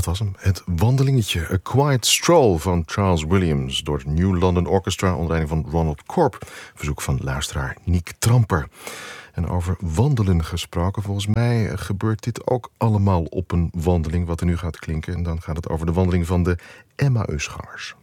Dat was hem, het wandelingetje A Quiet Stroll van Charles Williams door het New London Orchestra onder leiding van Ronald Corp, verzoek van luisteraar Niek Tramper. En over wandelen gesproken, volgens mij gebeurt dit ook allemaal op een wandeling wat er nu gaat klinken. En dan gaat het over de wandeling van de Emmausgangers.